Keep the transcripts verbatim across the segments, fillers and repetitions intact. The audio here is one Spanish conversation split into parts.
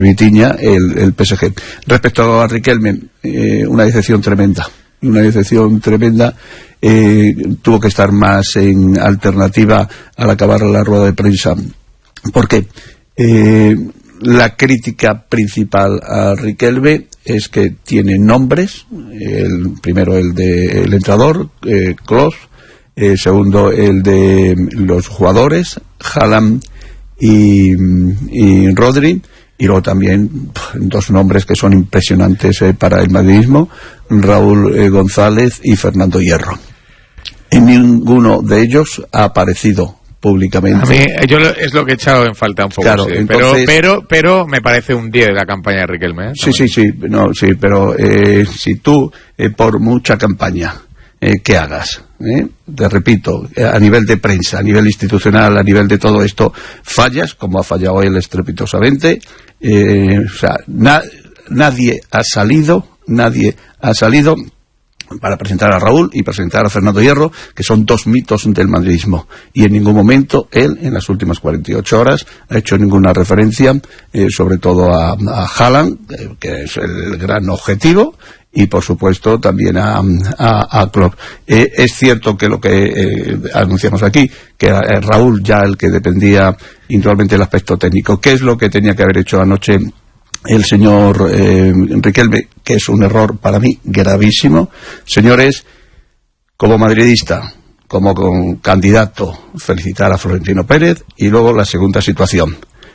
Vitiña, el, el P S G. Respecto a Riquelme, eh, una decepción tremenda. Una decepción tremenda. Eh, tuvo que estar más en alternativa al acabar la rueda de prensa. Porque eh, la crítica principal a Riquelme es que tiene nombres. El primero, el de el entrenador, eh, Klopp. Eh, segundo, el de los jugadores, Haaland y, y Rodri. Y luego también dos nombres que son impresionantes eh, para el madridismo, Raúl eh, González y Fernando Hierro. Y ninguno de ellos ha aparecido públicamente. A mí yo lo, es lo que he echado en falta un poco, claro, sí. entonces, pero, pero pero me parece un diez la campaña de Riquelme, ¿eh? Sí, sí, sí, no, sí, pero eh, si tú, eh, por mucha campaña eh, que hagas, ¿eh? Te repito, a nivel de prensa, a nivel institucional, a nivel de todo esto, fallas, como ha fallado él estrepitosamente, eh, o sea, na, nadie ha salido, nadie ha salido para presentar a Raúl y presentar a Fernando Hierro, que son dos mitos del madridismo, y en ningún momento él, en las últimas cuarenta y ocho horas, ha hecho ninguna referencia, eh, sobre todo a, a Haaland, eh, que es el gran objetivo, y por supuesto también a, a, a Klopp. Eh, es cierto que lo que eh, anunciamos aquí, que eh, Raúl ya el que dependía individualmente del aspecto técnico. ¿Qué es lo que tenía que haber hecho anoche el señor eh, Riquelme? Que es un error para mí gravísimo. Señores, como madridista, como con candidato, felicitar a Florentino Pérez. Y luego la segunda situación,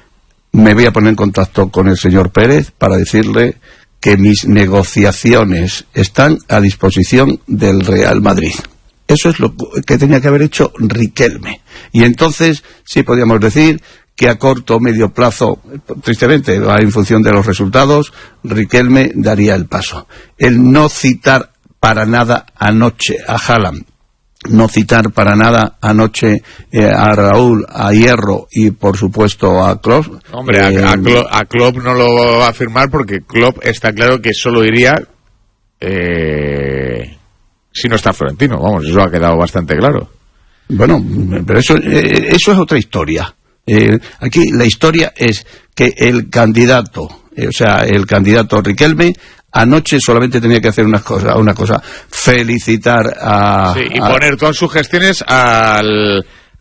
me voy a poner en contacto con el señor Pérez para decirle que mis negociaciones están a disposición del Real Madrid. Eso es lo que tenía que haber hecho Riquelme. Y entonces sí podríamos decir que a corto o medio plazo, tristemente, en función de los resultados, Riquelme daría el paso. El no citar para nada anoche a Haaland, no citar para nada anoche eh, a Raúl, a Hierro y por supuesto a Klopp. Hombre, eh, a, a, Klopp, a Klopp no lo va a afirmar porque Klopp está claro que solo iría eh, si no está Florentino. Vamos, eso ha quedado bastante claro. Bueno, pero eso, eh, eso es otra historia. Eh, aquí la historia es que el candidato, eh, o sea, el candidato Riquelme, anoche solamente tenía que hacer una cosa, una cosa, felicitar a... Sí, y a, poner todas sus gestiones al...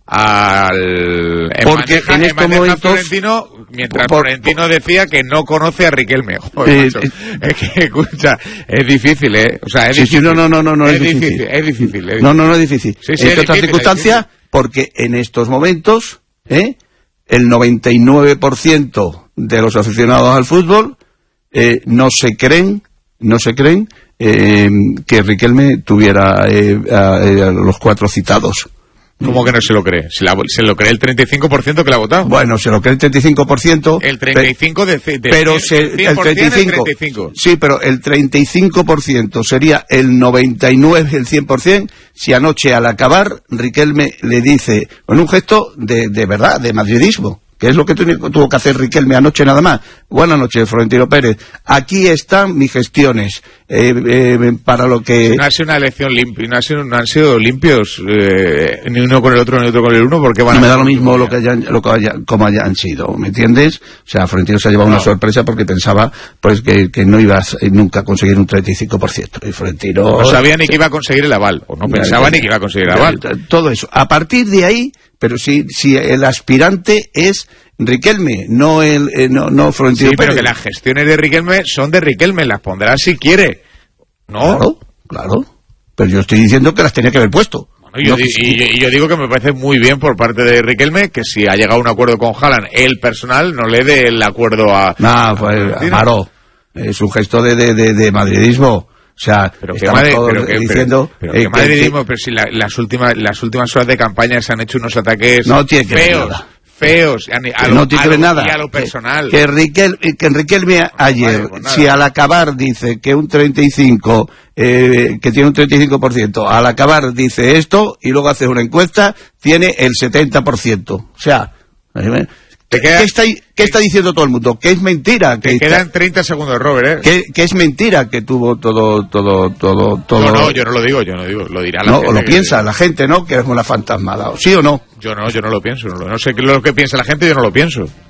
al porque en, maneja, en estos en momentos Florentino, mientras por, Florentino decía que no conoce a Riquelme. Joder, eh, macho, eh, es que, escucha, es difícil, ¿eh? O sea, es sí, difícil. Sí, no, no, no, no, no es, es difícil, difícil. Es difícil, es difícil. No, no, no es difícil. Sí, sí, en otras circunstancias, porque en estos momentos, ¿eh? el noventa y nueve por ciento de los aficionados al fútbol eh, no se creen, no se creen eh, que Riquelme tuviera eh, a, a los cuatro citados. ¿Cómo que no se lo cree? Se, la, se lo cree el treinta y cinco por ciento que la ha votado. Bueno, se lo cree el treinta y cinco por ciento. El treinta y cinco por ciento de, de pero se, el treinta y cinco por ciento, el treinta y cinco. Sí, pero el treinta y cinco por ciento sería el noventa y nueve por ciento, el cien por ciento, si anoche al acabar Riquelme le dice, con un gesto de, de verdad, de madridismo, que es lo que tuvo, tuvo que hacer Riquelme anoche nada más. Buenas noches, Florentino Pérez. Aquí están mis gestiones eh, eh, para lo que... No ha sido una elección limpia, no, ha sido, no han sido limpios eh, ni uno con el otro ni otro con el uno, porque van no a... me da lo mismo lo que hayan, lo que haya, como hayan sido, ¿me entiendes? O sea, Florentino se ha llevado no. una sorpresa porque pensaba pues que, que no iba a nunca a conseguir un treinta y cinco por ciento. Y Florentino... No sabía ni que iba a conseguir el aval, o no pensaba ni que iba a conseguir el aval. Todo eso. A partir de ahí... Pero si, si el aspirante es Riquelme, no el eh, no, no Florentino sí, pero Pérez. Que las gestiones de Riquelme son de Riquelme, las pondrá si quiere, ¿no? Claro, claro. Pero yo estoy diciendo que las tenía que haber puesto. Bueno, yo no, di, sí. y, yo, y yo digo que me parece muy bien por parte de Riquelme que si ha llegado a un acuerdo con Haaland, el personal no le dé el acuerdo a... No, pues, Amaro, es un gesto de, de, de, de madridismo. O sea, pero que madre, pero que, diciendo pero, pero eh, que madridismo, que, pero si la, las últimas las últimas horas de campaña se han hecho unos ataques no tiene que feos, ver nada. feos a, a no lo, tiene a que ver lo, nada. Y a lo personal. Que, que, Riquel, que Riquelme no, ayer, vale, pues si al acabar dice que un treinta y cinco, eh, que tiene un treinta y cinco por ciento, al acabar dice esto y luego hace una encuesta, tiene el setenta por ciento. O sea, ¿eh? ¿Qué, queda, ¿Qué, está, ¿Qué está diciendo todo el mundo? Que es mentira. Te que quedan está, treinta segundos, Robert, ¿eh? Que, que es mentira que tuvo todo, todo, todo, todo. No, no, yo no lo digo, yo no digo, lo dirá la no, gente. No, lo piensa la gente, ¿no? Que es una fantasmada, ¿sí o no? Yo no, yo no lo pienso, no, no sé qué es lo que piensa la gente, yo no lo pienso.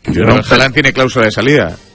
Pero Haaland tiene cláusula de salida.